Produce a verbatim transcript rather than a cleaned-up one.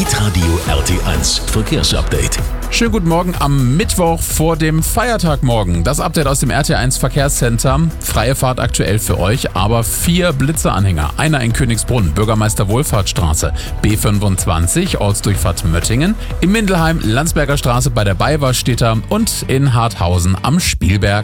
Hitradio R T eins Verkehrsupdate. Schönen guten Morgen am Mittwoch vor dem Feiertag morgen. Das Update aus dem R T eins Verkehrscenter. Freie Fahrt aktuell für euch, aber vier Blitzeranhänger. Einer in Königsbrunn, Bürgermeister Wohlfahrtsstraße, B fünfundzwanzig, Ortsdurchfahrt Möttingen, in Mindelheim, Landsberger Straße bei der Baywarstädter und in Harthausen am Spielberg.